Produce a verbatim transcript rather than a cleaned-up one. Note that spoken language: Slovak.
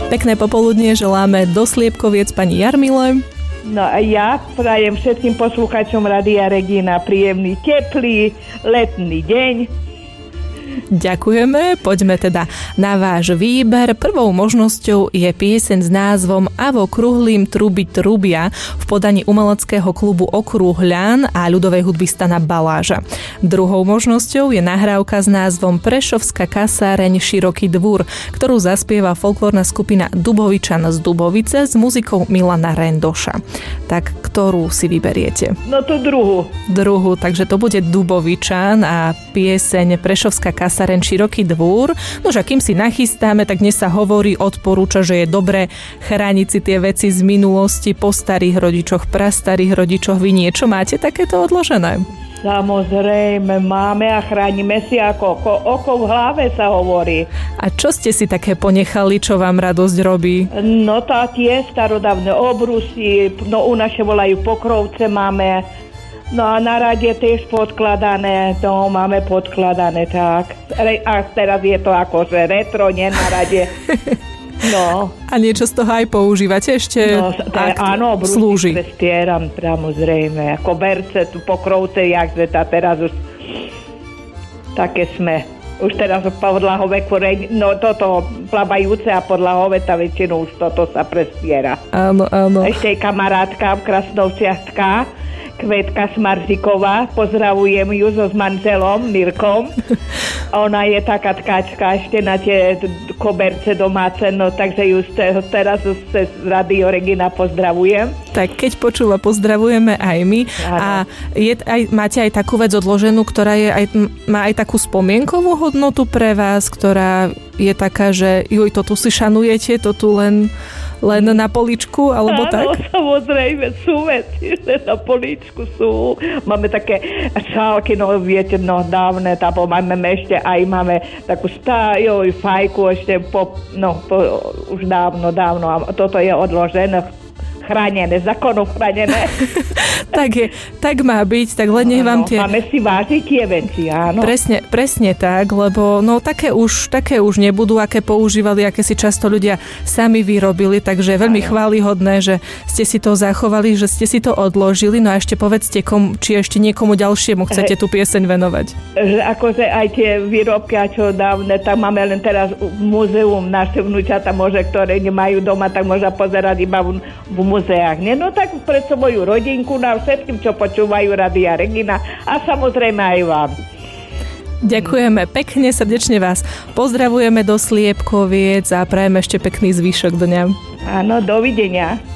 Pekné popoludnie želáme do Sliepkoviec pani Jarmile. No a ja prajem všetkým poslucháčom Rádia Regina príjemný, teplý, letný deň. Ďakujeme, poďme teda na váš výber. Prvou možnosťou je pieseň s názvom Avo Kruhlím truby trubia v podaní umeleckého klubu Okruh Ľan a ľudovej hudby Stana Baláža. Druhou možnosťou je nahrávka s názvom Prešovská kasáreň Široký dvúr, ktorú zaspieva folklórna skupina Dubovičan z Dubovice s muzikou Milana Rendoša. Tak ktorú si vyberiete? No tú druhú. Druhú, takže to bude Dubovičan a pieseň Prešovská kasáreň Široký dvúr. Nož a kým si nachystáme, tak dnes sa hovorí, odporúča, že je dobré chrániť si tie veci z minulosti po starých rodičoch, prastarých rodičoch. Vy niečo máte takéto odložené? Samozrejme, máme a chránime si ako oko, oko v hlave, sa hovorí. A čo ste si také ponechali, čo vám radosť robí? No tá tie starodávne obrusy, no u naše volajú pokrovce máme. No a na rade tiež podkladané, no máme podkladané, tak. A teraz je to akože retro, nie na rade. No. A niečo z toho aj používate ešte? No, tak, áno, brúsi prestieram, samozrejme. Koberce, tu pokrovce, jakže tá teraz už také sme. Už teraz podlahové koreň, no toto plávajúce a podlahové, tá väčšinou už toto sa prestiera. Áno, áno. Ešte aj kamarátka v Krasnovciachtka, Kvetka Smarziková, pozdravujem ju so s manželom Mirkom. Ona je taká tkačka ešte na tie koberce domáce, no takže ju teraz cez Rádio Regina pozdravujem. Tak keď počúva, pozdravujeme aj my. Ano. A je, aj, máte aj takú vec odloženú, ktorá je aj, má aj takú spomienkovú hodnotu pre vás, ktorá je taká, že juj, to tu si šanujete, to tu len... Len na poličku, alebo áno, tak? Áno, samozrejme, sú veci, že na poličku sú. Máme také šálky, no viete, no dávne, tápo máme ešte aj máme takú stájoj fajku ešte po, no po, už dávno, dávno. A toto je odložené, chránené, zákonom chránené. tak, je, tak má byť, tak len nech vám tie... Máme si vážiť tie veci, áno. Presne, presne tak, lebo no také už, také už nebudú, aké používali, aké si často ľudia sami vyrobili, takže je veľmi áno. chválihodné, že ste si to zachovali, že ste si to odložili, no a ešte povedzte, kom, či ešte niekomu ďalšiemu chcete tú pieseň venovať. Že akože aj tie výrobky, a čo dávne, tak máme len teraz v múzeum naše vnúčata, môže, ktoré nemajú doma, tak môžu pozerať iba v, v muzeách. Nie? No tak pred moju rodinku, na všetkým, čo počúvajú Rádia Regina a samozrejme aj vám. Ďakujeme pekne, srdečne vás pozdravujeme do Sliepkoviec a prajeme ešte pekný zvyšok dňa. Áno, dovidenia.